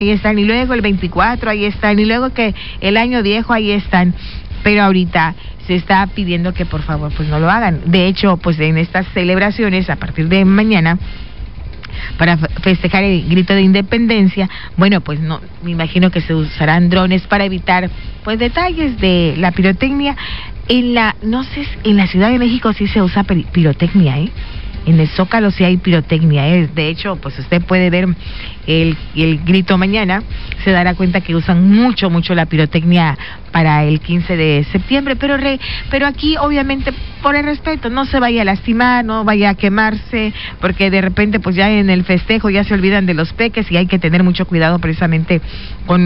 ahí están, y luego el 24, ahí están, y luego que el año viejo, ahí están, pero ahorita se está pidiendo que por favor pues no lo hagan. De hecho, pues en estas celebraciones, a partir de mañana, para festejar el grito de independencia, bueno, pues no, me imagino que se usarán drones para evitar pues detalles de la pirotecnia. No sé, en la Ciudad de México sí se usa pirotecnia, en el Zócalo sí hay pirotecnia, de hecho, pues usted puede ver el grito mañana, se dará cuenta que usan mucho la pirotecnia para el 15 de septiembre, pero aquí obviamente por el respeto, no se vaya a lastimar, no vaya a quemarse, porque de repente pues ya en el festejo ya se olvidan de los peques y hay que tener mucho cuidado precisamente con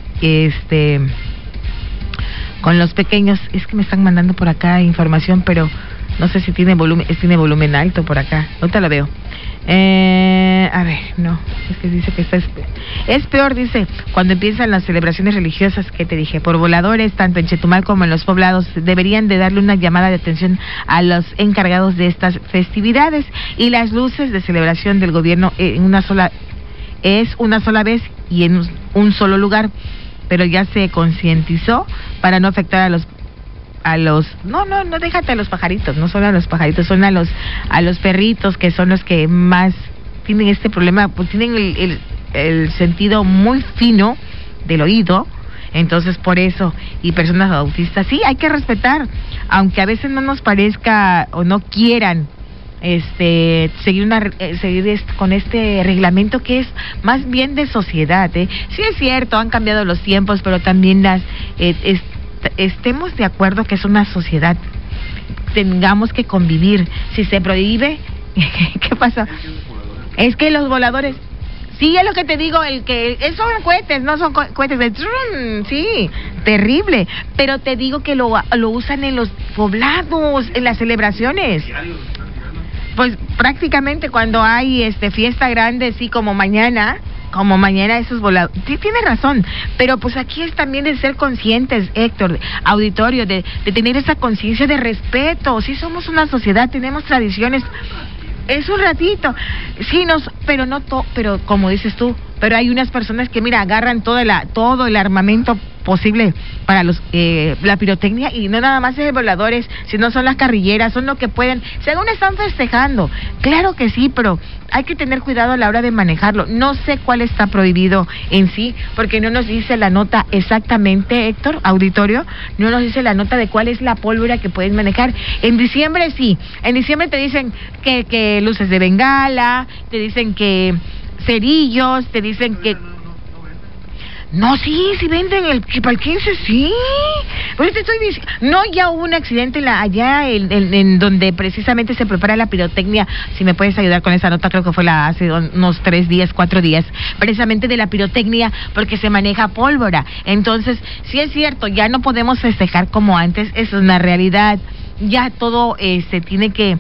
los pequeños. Es que me están mandando por acá información, pero no sé si tiene volumen alto por acá. Ahorita lo veo. A ver, no, es que dice que es peor, dice, cuando empiezan las celebraciones religiosas que te dije, por voladores, tanto en Chetumal como en los poblados, deberían de darle una llamada de atención a los encargados de estas festividades, y las luces de celebración del gobierno una sola vez y en un solo lugar, pero ya se concientizó para no afectar a los no déjate a los pajaritos, no solo a los pajaritos, son a los perritos, que son los que más tienen este problema, pues tienen el sentido muy fino del oído. Entonces por eso, y personas autistas, sí, hay que respetar, aunque a veces no nos parezca o no quieran seguir con este reglamento que es más bien de sociedad, Sí es cierto, han cambiado los tiempos, pero también estemos de acuerdo que es una sociedad, tengamos que convivir. Si se prohíbe, ¿qué pasa? Es que los voladores, sí, es lo que te digo, son cohetes, no son cohetes de sí, terrible, pero te digo que lo usan en los poblados, en las celebraciones. Pues prácticamente cuando hay fiesta grande, sí, como mañana esos voladores, sí, tienes razón, pero pues aquí es también de ser conscientes, Héctor, auditorio, de tener esa conciencia de respeto. Sí, somos una sociedad, tenemos tradiciones, es un ratito, sí, pero como dices tú, pero hay unas personas que, mira, agarran todo el armamento posible para la pirotecnia, y no nada más es de voladores, sino son las carrilleras, son lo que pueden, según están festejando. Claro que sí, pero hay que tener cuidado a la hora de manejarlo. No sé cuál está prohibido en sí, porque no nos dice la nota exactamente, Héctor, auditorio, no nos dice la nota de cuál es la pólvora que pueden manejar. En diciembre sí, en diciembre te dicen que luces de bengala, te dicen que cerillos, te dicen que... No, sí venden para el 15, sí. Pues te estoy diciendo, no, ya hubo un accidente allá en donde precisamente se prepara la pirotecnia. Si me puedes ayudar con esa nota, creo que fue hace unos 4 días, precisamente de la pirotecnia, porque se maneja pólvora. Entonces, sí es cierto, ya no podemos festejar como antes, eso es una realidad. Ya todo se tiene que...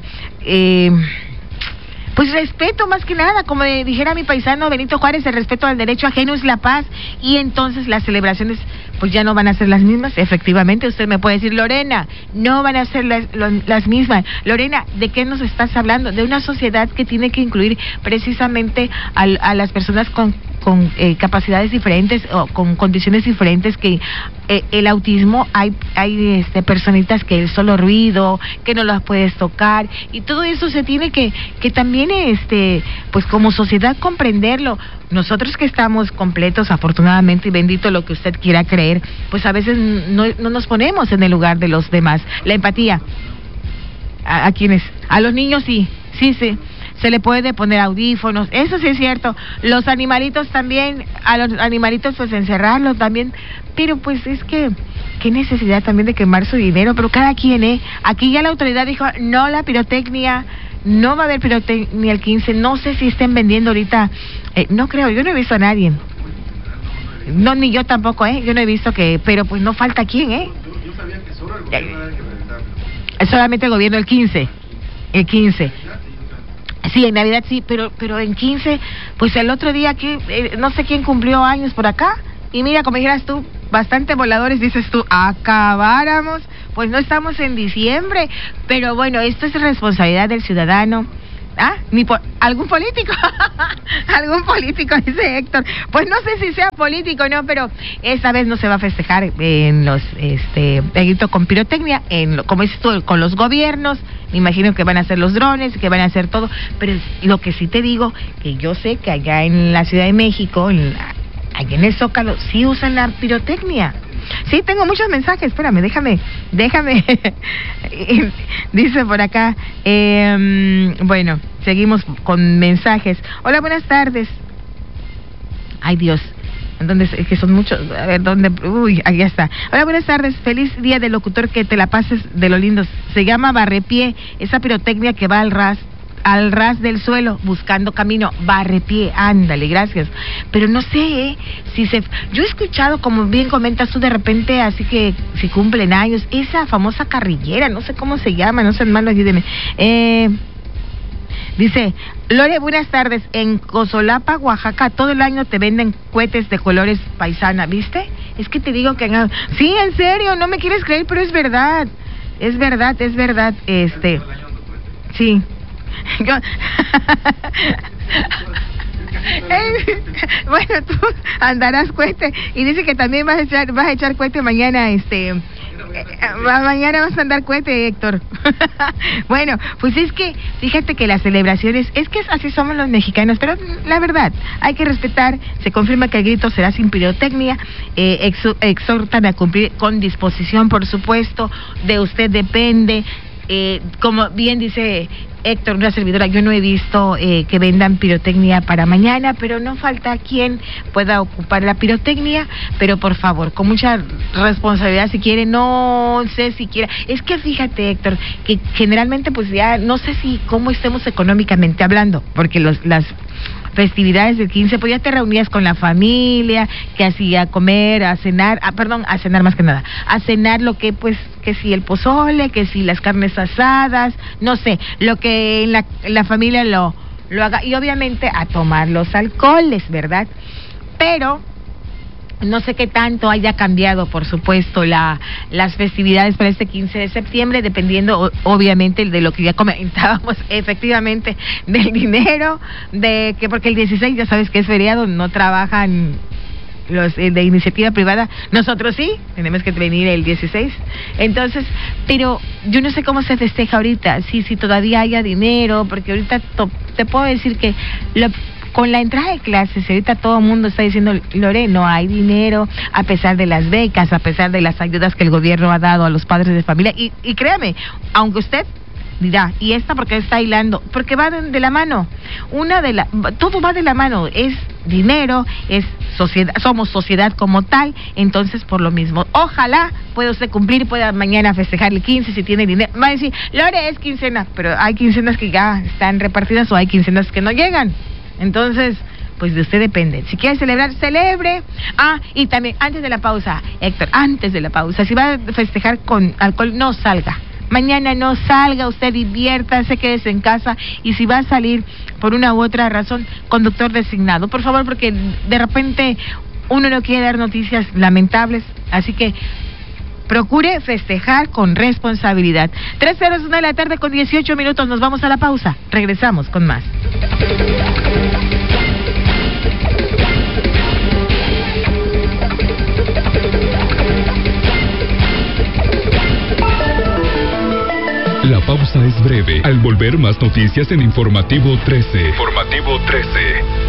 pues respeto, más que nada, como dijera mi paisano Benito Juárez, el respeto al derecho ajeno es la paz, y entonces las celebraciones pues ya no van a ser las mismas. Efectivamente, usted me puede decir, Lorena, no van a ser las mismas. Lorena, ¿de qué nos estás hablando? De una sociedad que tiene que incluir precisamente a las personas con capacidades diferentes o con condiciones diferentes, que el autismo, hay personitas que es solo ruido, que no las puedes tocar, y todo eso se tiene que también pues como sociedad comprenderlo. Nosotros que estamos completos, afortunadamente, y bendito lo que usted quiera creer, pues a veces no nos ponemos en el lugar de los demás. La empatía, ¿a quiénes? A los niños sí, se le puede poner audífonos, eso sí es cierto. Los animalitos también, a los animalitos pues encerrarlos también, pero pues es que qué necesidad también de quemar su dinero, pero cada quien, aquí ya la autoridad dijo, no, la pirotecnia, no va a haber pirotecnia el 15, no sé si estén vendiendo ahorita, no creo, yo no he visto a nadie, no, ni yo tampoco, yo no he visto pero pues no falta quién, Yo sabía que solo el gobierno era el que reventaba. Solamente el gobierno el 15. Sí, en Navidad sí, pero en 15, pues el otro día aquí, no sé quién cumplió años por acá, y mira, como dijeras tú, bastante voladores, dices tú, acabáramos, pues no estamos en diciembre, pero bueno, esto es responsabilidad del ciudadano, ¿Algún político? ¿Algún político? Dice Héctor. Pues no sé si sea político, no, pero esta vez no se va a festejar en los, con pirotecnia, como dices tú, con los gobiernos. Me imagino que van a hacer los drones, que van a hacer todo, pero lo que sí te digo, que yo sé que allá en la Ciudad de México, allá en el Zócalo, sí usan la pirotecnia. Sí, tengo muchos mensajes, espérame, déjame. Dice por acá, bueno, seguimos con mensajes. Hola, buenas tardes. Ay, Dios, ¿dónde es que son muchos? A ver, ¿dónde? Uy, aquí está. Hola, buenas tardes, feliz día del locutor, que te la pases de lo lindo. Se llama barrepié, esa pirotecnia que va al ras del suelo, buscando camino, barrepié, ándale, gracias. Pero no sé, yo he escuchado, como bien comentas tú, de repente, así que si cumplen años, esa famosa carrillera, no sé cómo se llama, no sé, hermano, ayúdeme. Dice, Lore, buenas tardes, en Cozolapa, Oaxaca, todo el año te venden cohetes de colores paisana, ¿viste? Es que te digo que... Sí, en serio, no me quieres creer, pero es verdad, sí. Yo... bueno, tú andarás cohete y dice que también vas a echar cohete mañana, mañana vas a andar cohete, Héctor. Bueno, pues es que fíjate que las celebraciones, es que así somos los mexicanos, pero la verdad, hay que respetar. Se confirma que el grito será sin pirotecnia, exhortan a cumplir con disposición, por supuesto, de usted depende. Como bien dice Héctor, una servidora, yo no he visto que vendan pirotecnia para mañana, pero no falta quien pueda ocupar la pirotecnia, pero por favor, con mucha responsabilidad, si quiere, no sé si quiera. Es que fíjate, Héctor, que generalmente pues ya no sé si cómo estemos económicamente hablando, porque las festividades del 15, pues ya te reunías con la familia, que hacía comer, a cenar más que nada, a cenar lo que pues, que si el pozole, que si las carnes asadas, no sé, lo que la familia lo haga, y obviamente a tomar los alcoholes, ¿verdad? Pero no sé qué tanto haya cambiado, por supuesto, las festividades para este 15 de septiembre, dependiendo, obviamente, de lo que ya comentábamos, efectivamente, del dinero, porque el 16, ya sabes que es feriado, no trabajan los de iniciativa privada, nosotros sí, tenemos que venir el 16, entonces, pero yo no sé cómo se festeja ahorita, si todavía haya dinero, porque ahorita te puedo decir que con la entrada de clases, ahorita todo el mundo está diciendo, Lore, no hay dinero, a pesar de las becas, a pesar de las ayudas que el gobierno ha dado a los padres de familia, y créame, aunque usted dirá, ¿y esta por qué está hilando? Porque va de la mano, todo va de la mano, es dinero, es sociedad, somos sociedad como tal, entonces por lo mismo, ojalá pueda usted cumplir, pueda mañana festejar el 15 si tiene dinero. Va a decir, Lore, es quincena, pero hay quincenas que ya están repartidas o hay quincenas que no llegan. Entonces, pues de usted depende. Si quiere celebrar, celebre. Y también, antes de la pausa, Héctor, si va a festejar con alcohol, no salga. Mañana no salga, usted diviértase, quédese en casa. Y si va a salir por una u otra razón, conductor designado. Por favor, porque de repente uno no quiere dar noticias lamentables. Así que procure festejar con responsabilidad. 3:01 de la tarde con 18 minutos. Nos vamos a la pausa. Regresamos con más. La pausa es breve. Al volver, más noticias en Informativo 13. Informativo 13.